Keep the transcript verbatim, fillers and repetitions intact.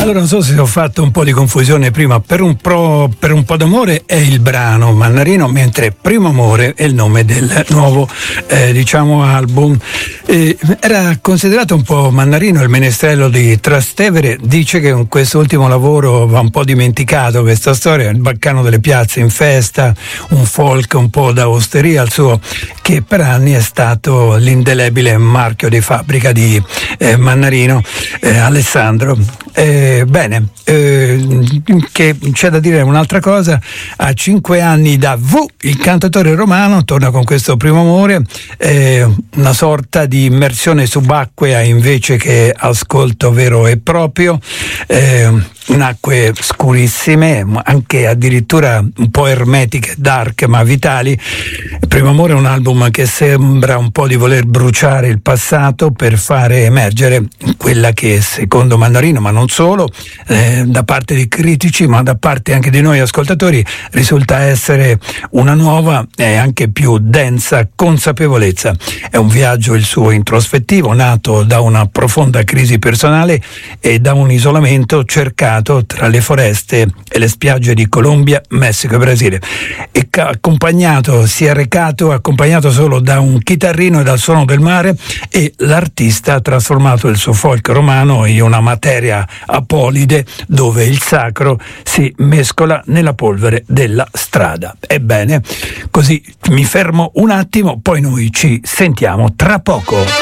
Allora, non so se ho fatto un po' di confusione prima. Per un, pro, per un po' d'amore è il brano Mannarino, mentre Primo Amore è il nome del nuovo eh, diciamo album. Eh, era considerato un po' Mannarino il menestrello di Trastevere. Dice che con questo ultimo lavoro va un po' dimenticato questa storia, il baccano delle piazze in festa, un folk un po' da osteria al suo, che per anni è stato l'indelebile marchio di fabbrica di eh, Mannarino, eh, Alessandro. Eh, bene, eh, che c'è da dire un'altra cosa: a cinque anni da V, il cantautore romano torna con questo Primo Amore, eh, una sorta di immersione subacquea invece che ascolto vero e proprio, eh, in acque scurissime, anche addirittura un po' ermetiche, dark ma vitali. Primo Amore è un album che sembra un po' di voler bruciare il passato per fare emergere quella che secondo Mannarino, ma non solo, eh, da parte di critici ma da parte anche di noi ascoltatori, risulta essere una nuova e anche più densa consapevolezza. È un viaggio il suo introspettivo, nato da una profonda crisi personale e da un isolamento cercato tra le foreste e le spiagge di Colombia, Messico e Brasile, e accompagnato, si è recato accompagnato solo da un chitarrino e dal suono del mare, e l'artista ha trasformato il suo folk romano in una materia apolide dove il sacro si mescola nella polvere della strada. Ebbene, così mi fermo un attimo, poi noi ci sentiamo tra poco.